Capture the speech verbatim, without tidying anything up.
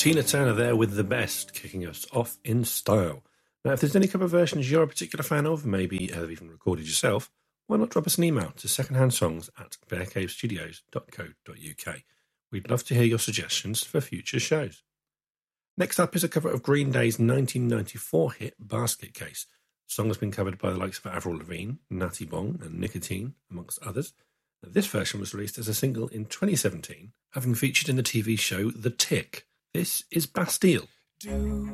Tina Turner there with The Best, kicking us off in style. Now, if there's any cover versions you're a particular fan of, maybe have even recorded yourself, why not drop us an email to secondhandsongs at bearcavestudios dot co dot uk. We'd love to hear your suggestions for future shows. Next up is a cover of Green Day's nineteen ninety-four hit Basket Case. The song has been covered by the likes of Avril Lavigne, Natty Bong and Nicotine, amongst others. This version was released as a single in twenty seventeen, having featured in the T V show The Tick. This is Bastille. Do